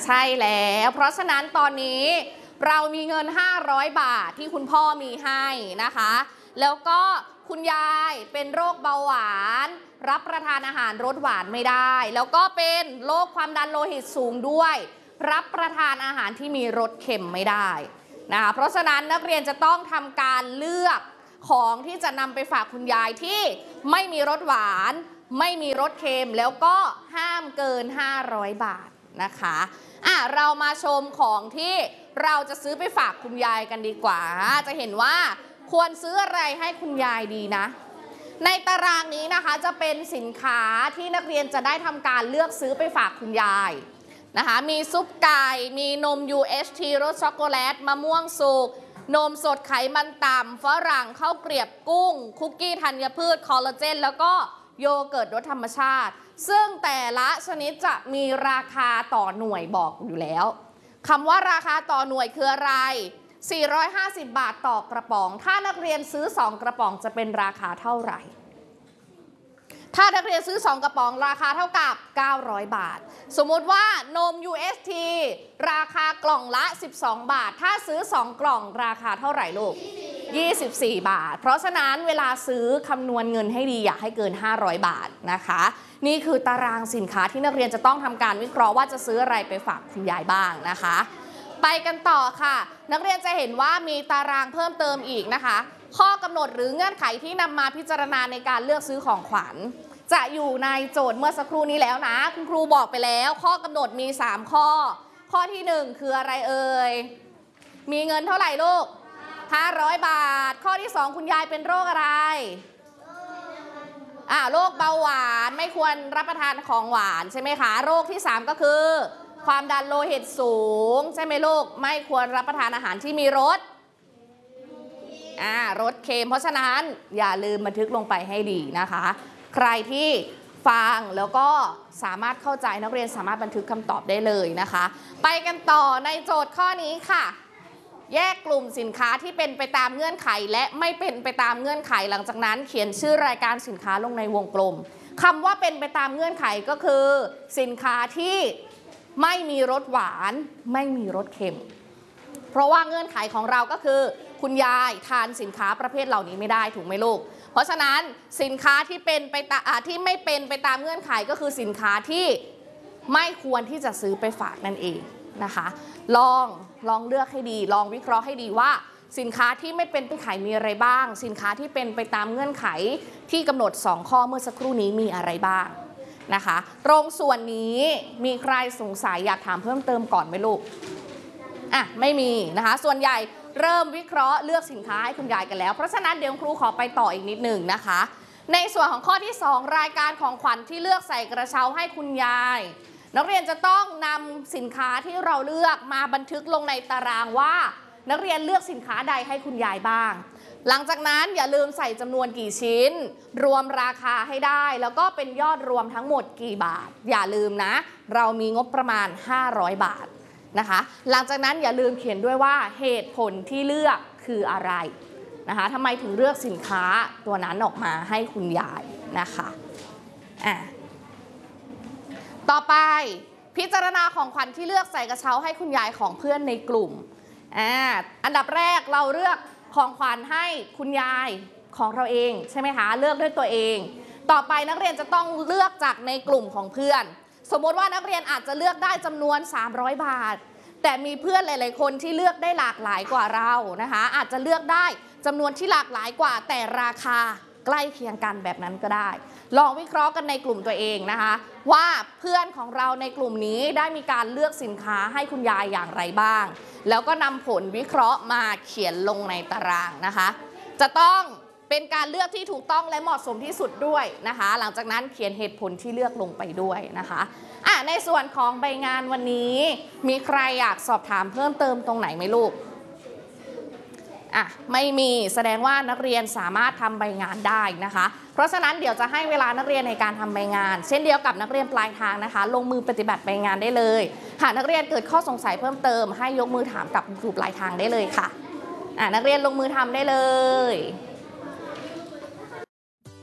ใช่แล้วเพราะฉะนั้นตอนนี้เรามีเงิน500 บาทที่คุณพ่อมีให้นะคะแล้วก็คุณยายเป็นโรคเบาหวานรับประทานอาหารรสหวานไม่ได้แล้วก็เป็นโรคความดันโลหิตสูงด้วยรับประทานอาหารที่มีรสเค็มไม่ได้นะคะเพราะฉะนั้นนักเรียนจะต้องทำการเลือกของที่จะนำไปฝากคุณยายที่ไม่มีรสหวานไม่มีรสเค็มแล้วก็ห้ามเกิน500 บาทนะคะเรามาชมของที่เราจะซื้อไปฝากคุณยายกันดีกว่าจะเห็นว่าควรซื้ออะไรให้คุณยายดีนะในตารางนี้นะคะจะเป็นสินค้าที่นักเรียนจะได้ทำการเลือกซื้อไปฝากคุณยายนะคะมีซุปไก่มีนม UHT รสช็อกโกแลตมะม่วงสุกนมสดไขมันต่ำฝรั่งข้าวเกรียบกุ้งคุกกี้ธัญพืชคอลลาเจนแล้วก็โยเกิร์ตรสธรรมชาติซึ่งแต่ละชนิดจะมีราคาต่อหน่วยบอกอยู่แล้วคำว่าราคาต่อหน่วยคืออะไร450 บาทต่อกระป๋องถ้านักเรียนซื้อ2 กระป๋องจะเป็นราคาเท่าไหร่ถ้านักเรียนซื้อ2 กระป๋องราคาเท่ากับ900 บาทสมมุติว่านม UST ราคากล่องละ12 บาทถ้าซื้อ2 กล่องราคาเท่าไหร่ลูก24 บาทเพราะฉะนั้นเวลาซื้อคำนวณเงินให้ดีอย่าให้เกิน500 บาทนะคะนี่คือตารางสินค้าที่นักเรียนจะต้องทำการวิเคราะห์ว่าจะซื้ออะไรไปฝากคุณยายบ้างนะคะไปกันต่อค่ะนักเรียนจะเห็นว่ามีตารางเพิ่มเติมอีกนะคะข้อกำหนดหรือเงื่อนไขที่นำมาพิจารณาในการเลือกซื้อของขวัญจะอยู่ในโจทย์เมื่อสักครู่นี้แล้วนะคุณครูบอกไปแล้วข้อกำหนดมี3 ข้อข้อที่1คืออะไรเอ่ยมีเงินเท่าไหร่ลูก500 บาทข้อที่2คุณยายเป็นโรคอะไรโรคเบาหวานไม่ควรรับประทานของหวานใช่ไหมคะโรคที่3ก็คือความดันโลหิตสูงใช่ไหมลูกไม่ควรรับประทานอาหารที่มีรสเค็มเพราะฉะนั้นอย่าลืมบันทึกลงไปให้ดีนะคะใครที่ฟังแล้วก็สามารถเข้าใจนักเรียนสามารถบันทึกคำตอบได้เลยนะคะไปกันต่อในโจทย์ข้อนี้ค่ะแยกกลุ่มสินค้าที่เป็นไปตามเงื่อนไขและไม่เป็นไปตามเงื่อนไขหลังจากนั้นเขียนชื่อรายการสินค้าลงในวงกลมคำว่าเป็นไปตามเงื่อนไขก็คือสินค้าที่ไม่มีรสหวานไม่มีรสเค็มเพราะว่าเงื่อนไขของเราก็คือคุณยายทานสินค้าประเภทเหล่านี้ไม่ได้ถูกไหมลูกเพราะฉะนั้นสินค้าที่ไม่เป็นไปตามเงื่อนไขก็คือสินค้าที่ไม่ควรที่จะซื้อไปฝากนั่นเองนะคะลองเลือกให้ดีลองวิเคราะห์ให้ดีว่าสินค้าที่ไม่เป็นไปตามเงื่อนไขมีอะไรบ้างสินค้าที่เป็นไปตามเงื่อนไขที่กำหนด2 ข้อเมื่อสักครู่นี้มีอะไรบ้างนะคะตรงส่วนนี้มีใครสงสัยอยากถามเพิ่มเติมก่อนไหมลูกไม่มีนะคะส่วนใหญ่เริ่มวิเคราะห์เลือกสินค้าให้คุณยายกันแล้วเพราะฉะนั้นเดี๋ยวครูขอไปต่ออีกนิดหนึ่งนะคะในส่วนของข้อที่2รายการของขวัญที่เลือกใส่กระเช้าให้คุณยายนักเรียนจะต้องนำสินค้าที่เราเลือกมาบันทึกลงในตารางว่านักเรียนเลือกสินค้าใดให้คุณยายบ้างหลังจากนั้นอย่าลืมใส่จำนวนกี่ชิ้นรวมราคาให้ได้แล้วก็เป็นยอดรวมทั้งหมดกี่บาทอย่าลืมนะเรามีงบประมาณ500 บาทนะคะหลังจากนั้นอย่าลืมเขียนด้วยว่าเหตุผลที่เลือกคืออะไรนะคะทำไมถึงเลือกสินค้าตัวนั้นออกมาให้คุณยายนะคะต่อไปพิจารณาของขวัญที่เลือกใส่กระเช้าให้คุณยายของเพื่อนในกลุ่มอันดับแรกเราเลือกของขวัญให้คุณยายของเราเองใช่ไหมคะเลือกด้วยตัวเองต่อไปนักเรียนจะต้องเลือกจากในกลุ่มของเพื่อนสมมติว่านักเรียนอาจจะเลือกได้จำนวน300 บาทแต่มีเพื่อนหลายๆคนที่เลือกได้หลากหลายกว่าเรานะคะอาจจะเลือกได้จำนวนที่หลากหลายกว่าแต่ราคาใกล้เคียงกันแบบนั้นก็ได้ลองวิเคราะห์กันในกลุ่มตัวเองนะคะว่าเพื่อนของเราในกลุ่มนี้ได้มีการเลือกสินค้าให้คุณยายอย่างไรบ้างแล้วก็นำผลวิเคราะห์มาเขียนลงในตารางนะคะจะต้องเป็นการเลือกที่ถูกต้องและเหมาะสมที่สุดด้วยนะคะหลังจากนั้นเขียนเหตุผลที่เลือกลงไปด้วยนะคะในส่วนของใบงานวันนี้มีใครอยากสอบถามเพิ่มเติมตรงไหนไหมลูกไม่มีแสดงว่านักเรียนสามารถทำใบงานได้นะคะเพราะฉะนั้นเดี๋ยวจะให้เวลานักเรียนในการทำใบงานเช่นเดียวกับนักเรียนปลายทางนะคะลงมือปฏิบัติใบงานได้เลยหากนักเรียนเกิดข้อสงสัยเพิ่มเติมให้ยกมือถามกับครูปลายทางได้เลยค่ะนักเรียนลงมือทำได้เลย